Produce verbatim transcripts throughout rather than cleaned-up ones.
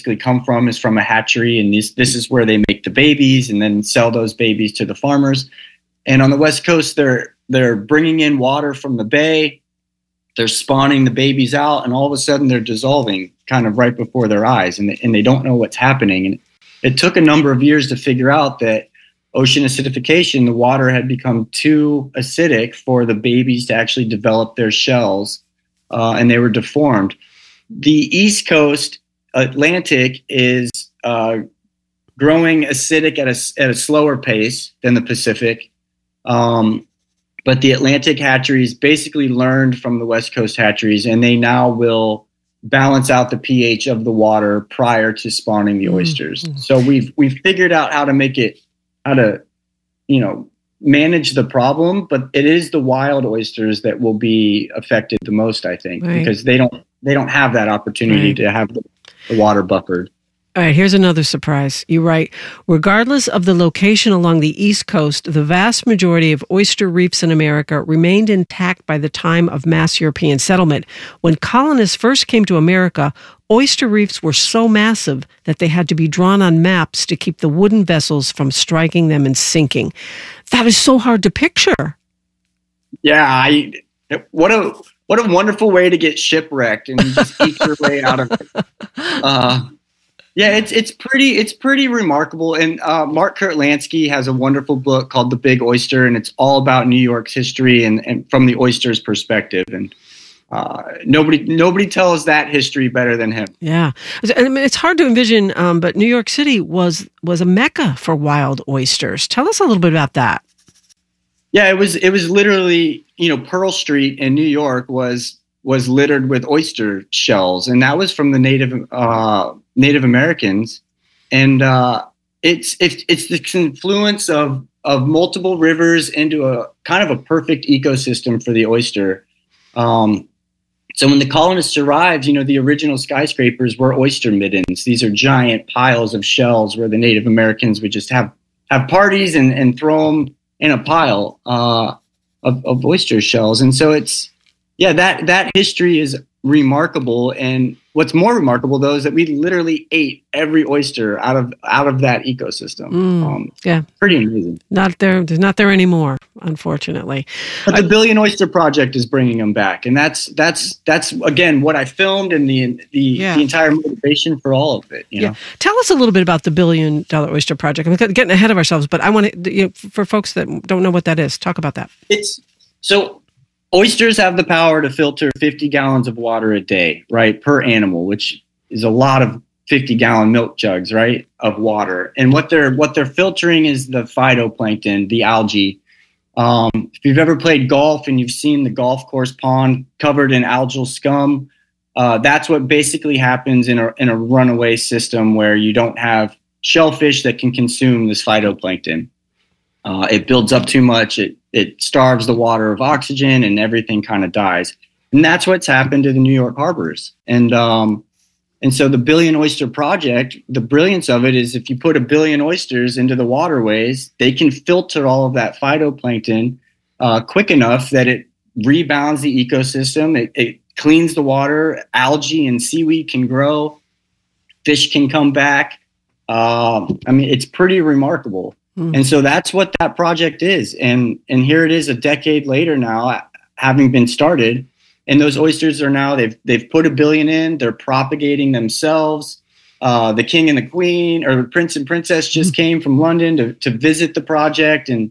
basically come from is from a hatchery, and this this is where they make the babies and then sell those babies to the farmers. And on the West Coast, they're they're bringing in water from the bay, they're spawning the babies out, and all of a sudden they're dissolving kind of right before their eyes, and they, and they don't know what's happening. And it took a number of years to figure out that ocean acidification, the water had become too acidic for the babies to actually develop their shells, uh, and they were deformed. The East Coast Atlantic is uh, growing acidic at a, at a slower pace than the Pacific. Um, but the Atlantic hatcheries basically learned from the West Coast hatcheries, and they now will balance out the pH of the water prior to spawning the oysters. Mm-hmm. So we've we've figured out how to make it, how to, you know, manage the problem, but it is the wild oysters that will be affected the most, I think, right. because they don't they don't have that opportunity right. to have the, the water buffered. All right, here's another surprise. You write, regardless of the location along the East Coast, the vast majority of oyster reefs in America remained intact by the time of mass European settlement. When colonists first came to America, oyster reefs were so massive that they had to be drawn on maps to keep the wooden vessels from striking them and sinking. That is so hard to picture. Yeah, I, what a what a wonderful way to get shipwrecked and just eat your way out of it. Uh, Yeah, it's it's pretty it's pretty remarkable. And uh, Mark Kurtlansky has a wonderful book called The Big Oyster, and it's all about New York's history and, and from the oyster's perspective. And uh, nobody nobody tells that history better than him. Yeah, I mean, it's hard to envision, um, but New York City was was a mecca for wild oysters. Tell us a little bit about that. Yeah, it was it was literally, you know, Pearl Street in New York was was littered with oyster shells, and that was from the native uh, Native Americans. And uh, it's it's it's the confluence of of multiple rivers into a kind of a perfect ecosystem for the oyster. Um, so when the colonists arrived, you know, the original skyscrapers were oyster middens. These are giant piles of shells where the Native Americans would just have have parties and and throw them in a pile uh, of, of oyster shells. And so it's Yeah, that that history is remarkable, and what's more remarkable though is that we literally ate every oyster out of out of that ecosystem. Mm, um, yeah, pretty amazing. Not there, not there anymore, unfortunately. But the I, Billion Oyster Project is bringing them back, and that's that's that's again what I filmed and the the, yeah. the entire motivation for all of it. You yeah. know, tell us a little bit about the Billion Dollar Oyster Project. I'm getting ahead of ourselves, but I want to, you know, for folks that don't know what that is, talk about that. It's so. Oysters have the power to filter fifty gallons of water a day, right, per animal, which is a lot of fifty gallon milk jugs, right, of water. And what they're what they're filtering is the phytoplankton, the algae. Um, if you've ever played golf and you've seen the golf course pond covered in algal scum, uh, that's what basically happens in a in a runaway system where you don't have shellfish that can consume this phytoplankton. Uh, it builds up too much. It it starves the water of oxygen, and everything kind of dies. And that's what's happened to the New York harbors. And um, and so the Billion Oyster Project, the brilliance of it is if you put a billion oysters into the waterways, they can filter all of that phytoplankton uh, quick enough that it rebounds the ecosystem. It, it cleans the water. Algae and seaweed can grow. Fish can come back. Um, I mean, it's pretty remarkable. And so that's what that project is. And and here it is a decade later now, having been started. And those oysters are now, they've they've put a billion in, they're propagating themselves. Uh, the king and the queen, or the prince and princess just came from London to, to visit the project and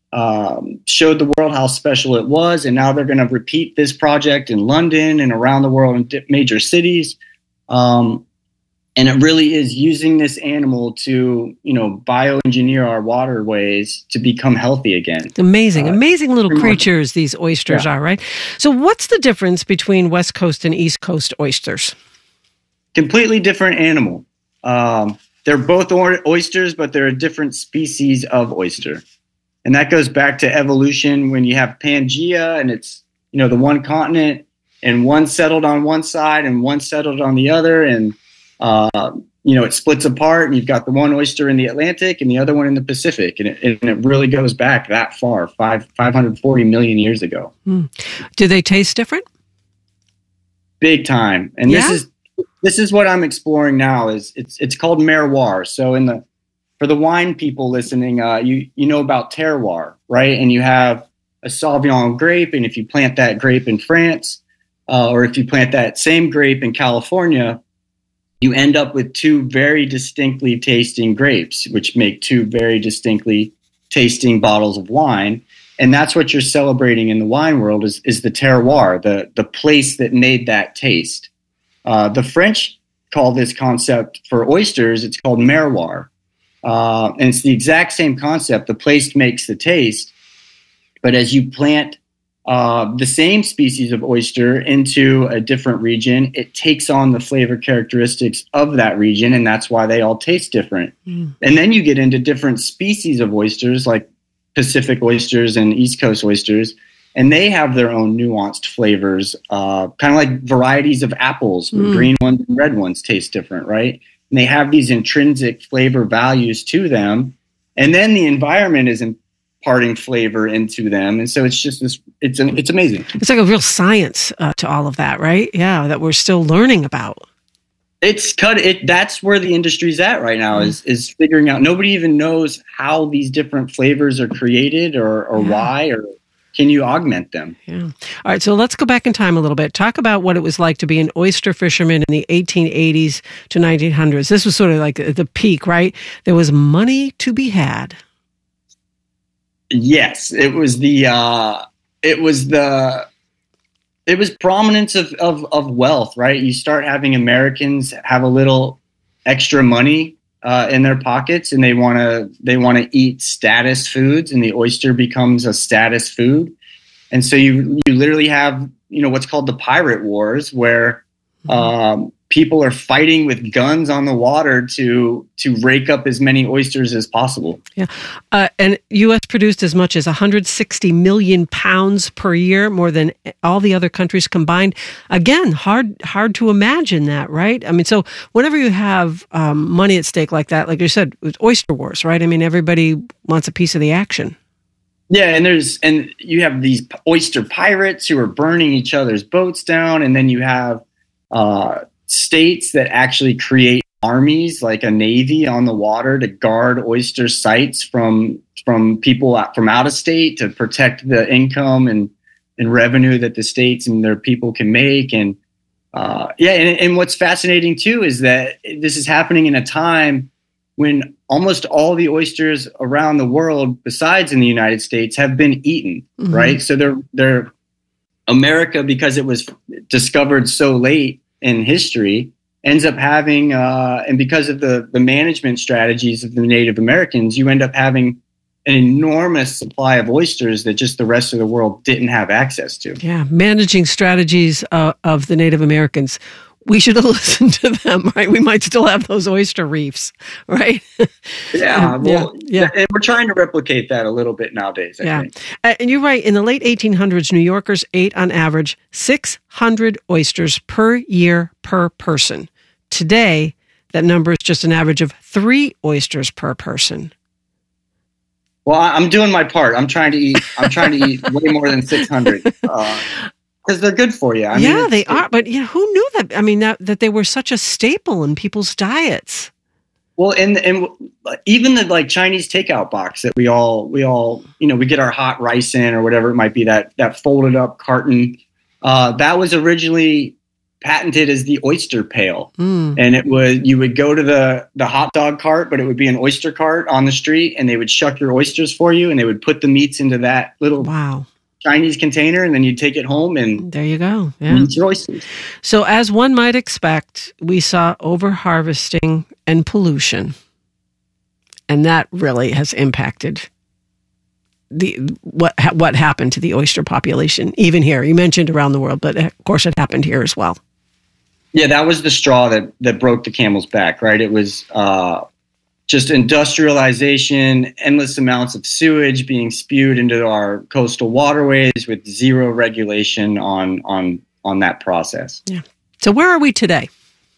um, showed the world how special it was. And now they're going to repeat this project in London and around the world in major cities. Um, And it really is using this animal to, you know, bioengineer our waterways to become healthy again. Amazing, uh, amazing little remarkable. creatures these oysters yeah. are, right? So what's the difference between West Coast and East Coast oysters? Completely different animal. Um, they're both or- oysters, but they're a different species of oyster. And that goes back to evolution when you have Pangea and it's, you know, the one continent and one settled on one side and one settled on the other. And Uh, you know, it splits apart, and you've got the one oyster in the Atlantic and the other one in the Pacific, and it, and it really goes back that far, five five hundred forty million years ago. Mm. Do they taste different? Big time, and yeah? this is this is what I'm exploring now. Is it's it's called Merroir. So in the for the wine people listening, uh, you you know about terroir, right? And you have a Sauvignon grape, and if you plant that grape in France, uh, or if you plant that same grape in California, you end up with two very distinctly tasting grapes, which make two very distinctly tasting bottles of wine. And that's what you're celebrating in the wine world is, is the terroir, the, the place that made that taste. Uh, the French call this concept for oysters, it's called merroir. Uh, and it's the exact same concept. The place makes the taste. But as you plant uh, the same species of oyster into a different region, it takes on the flavor characteristics of that region, and that's why they all taste different. Mm. And then you get into different species of oysters, like Pacific oysters and East Coast oysters, and they have their own nuanced flavors, uh, kind of like varieties of apples. Mm. Green ones and red ones taste different, right? And they have these intrinsic flavor values to them, and then the environment is imparting flavor into them, and so it's just this. It's an, it's amazing. It's like a real science uh, to all of that, right? Yeah, that we're still learning about. It's cut. It that's where the industry's at right now. Mm. Is is figuring out. Nobody even knows how these different flavors are created, or or yeah. why, or can you augment them? Yeah. All right. So let's go back in time a little bit. Talk about what it was like to be an oyster fisherman in the eighteen eighties to nineteen hundreds. This was sort of like the peak, right? There was money to be had. Yes, it was the. Uh, it was the. It was prominence of, of, of wealth, right? You start having Americans have a little extra money uh, in their pockets, and they want to they want to eat status foods, and the oyster becomes a status food. And so you you literally have you know what's called the pirate wars, where um, people are fighting with guns on the water to to rake up as many oysters as possible. Yeah, uh, and U S produced as much as one hundred sixty million pounds per year, more than all the other countries combined. Again, hard hard to imagine that, right? I mean, so whenever you have um, money at stake like that, like you said, it's oyster wars, right? I mean, everybody wants a piece of the action. Yeah, and there's and you have these oyster pirates who are burning each other's boats down, and then you have uh, states that actually create armies, like a navy on the water, to guard oyster sites from from people out, from out of state, to protect the income and and revenue that the states and their people can make. And uh, yeah, and, and what's fascinating too is that this is happening in a time when almost all the oysters around the world, besides in the United States, have been eaten. Mm-hmm. Right, so they're they're America, because it was discovered so late in history, ends up having, uh, and because of the, the management strategies of the Native Americans, you end up having an enormous supply of oysters that just the rest of the world didn't have access to. Yeah, managing strategies uh, of the Native Americans. We should have listened to them, right? We might still have those oyster reefs, right? Yeah, well, yeah, yeah. And we're trying to replicate that a little bit nowadays, I yeah. think. And you're right. In the late eighteen hundreds, New Yorkers ate on average six hundred oysters per year per person. Today, that number is just an average of three oysters per person. Well, I'm doing my part. I'm trying to eat. I'm trying to eat way more than six hundred. Uh, Because they're good for you. I yeah, mean, they are. But yeah, who knew that? I mean, that, that they were such a staple in people's diets. Well, and and even the like Chinese takeout box that we all we all you know we get our hot rice in, or whatever it might be, that that folded up carton, uh, that was originally patented as the oyster pail. Mm. And it was, you would go to the the hot dog cart, but it would be an oyster cart on the street, and they would shuck your oysters for you, and they would put the meats into that little wow. Chinese container, and then you take it home and there you go. Yeah. Eat your oysters. So as one might expect, we saw over-harvesting and pollution, and that really has impacted the what what happened to the oyster population, even here. You mentioned around the world, but of course it happened here as well. Yeah, that was the straw that, that broke the camel's back, right? It was uh, just industrialization, endless amounts of sewage being spewed into our coastal waterways with zero regulation on on on that process. Yeah. So where are we today?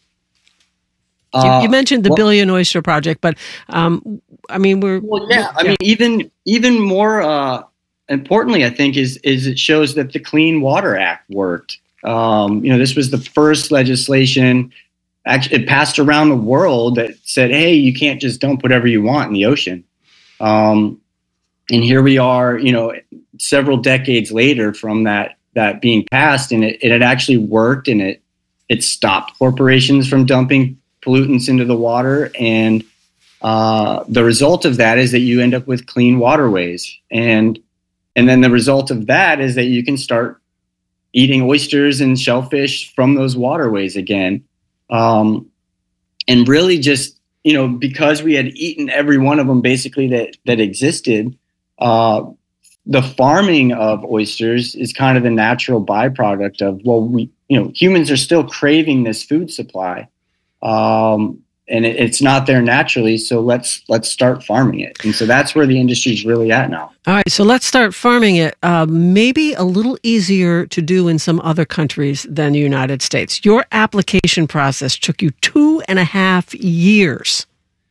Uh, you, you mentioned the well, Billion Oyster Project, but um, I mean, we're well, yeah. I yeah. mean, even even more uh, importantly, I think is is it shows that the Clean Water Act worked. Um, you know, this was the first legislation actually, it passed around the world that said, hey, you can't just dump whatever you want in the ocean. Um, and here we are, you know, several decades later from that that being passed, and it, it had actually worked, and it it stopped corporations from dumping pollutants into the water. And uh, the result of that is that you end up with clean waterways. And and then the result of that is that you can start eating oysters and shellfish from those waterways again. Um, and really just, you know, because we had eaten every one of them basically that, that existed, uh, the farming of oysters is kind of the natural byproduct of, well, we, you know, humans are still craving this food supply. Um, and it, it's not there naturally. So let's, let's start farming it. And so that's where the industry is really at now. All right. So let's start farming it. Uh, maybe a little easier to do in some other countries than the United States. Your application process took you two and a half years.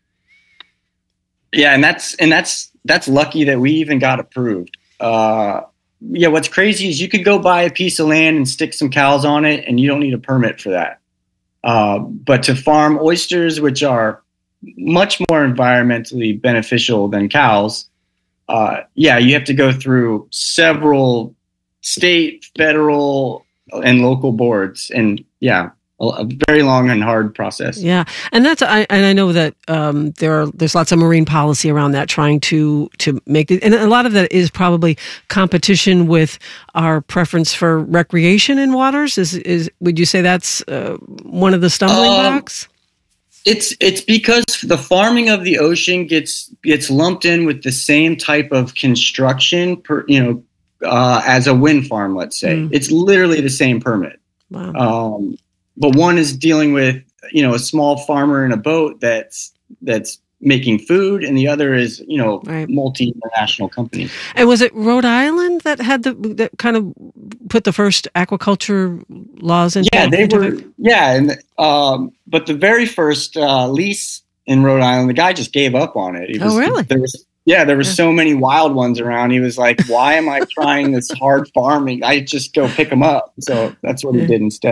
Yeah. And that's, and that's, that's lucky that we even got approved. Uh, yeah. What's crazy is you could go buy a piece of land and stick some cows on it, and you don't need a permit for that. Uh, but to farm oysters, which are much more environmentally beneficial than cows, uh, yeah, you have to go through several state, federal, and local boards, and yeah, a, a very long and hard process. Yeah, and that's I and I know that um, there are there's lots of marine policy around that, trying to to make it, and a lot of that is probably competition with our preference for recreation in waters. Is is would you say that's uh, one of the stumbling um, blocks? It's it's because the farming of the ocean gets gets lumped in with the same type of construction, per, you know, uh, as a wind farm. Let's say mm. It's literally the same permit. Wow. Um, but one is dealing with, you know, a small farmer in a boat that's that's making food, and the other is, you know, right. multi-international companies. And was it Rhode Island that had the that kind of put the first aquaculture laws into? Yeah, they into were. it? Yeah, and um, but the very first uh, lease in Rhode Island, the guy just gave up on it. He was, oh, really? There was, yeah, there were yeah. so many wild ones around. He was like, "Why am I trying this hard farming? I just go pick them up." So that's what he did instead.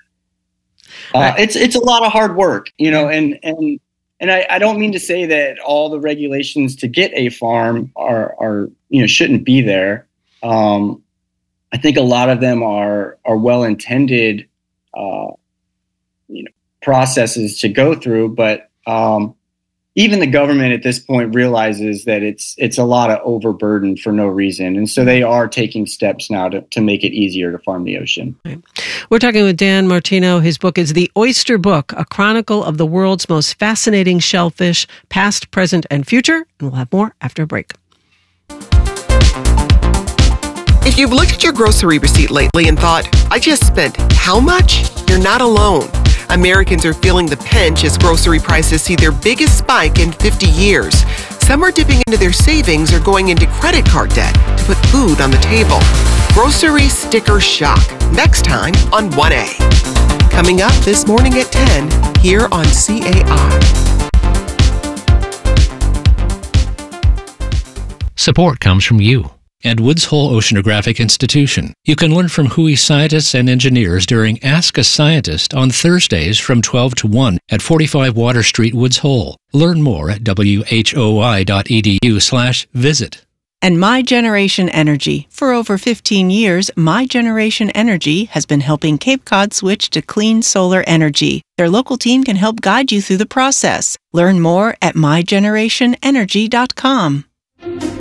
Uh, it's it's a lot of hard work, you know, and and and I, I don't mean to say that all the regulations to get a farm are are you know shouldn't be there. Um, I think a lot of them are are well intended, uh, you know, processes to go through, but um, even the government at this point realizes that it's it's a lot of overburden for no reason. And so they are taking steps now to, to make it easier to farm the ocean. Right. We're talking with Dan Martino. His book is The Oyster Book, a chronicle of the world's most fascinating shellfish, past, present, and future. And we'll have more after a break. If you've looked at your grocery receipt lately and thought, I just spent how much? You're not alone. Americans are feeling the pinch as grocery prices see their biggest spike in fifty years. Some are dipping into their savings or going into credit card debt to put food on the table. Grocery sticker shock, next time on one A. Coming up this morning at ten, here on C A R. Support comes from you and Woods Hole Oceanographic Institution. You can learn from W H O I scientists and engineers during Ask a Scientist on Thursdays from twelve to one at forty-five Water Street, Woods Hole. Learn more at W H O I dot E D U slash visit. And My Generation Energy. For over fifteen years, My Generation Energy has been helping Cape Cod switch to clean solar energy. Their local team can help guide you through the process. Learn more at my generation energy dot com.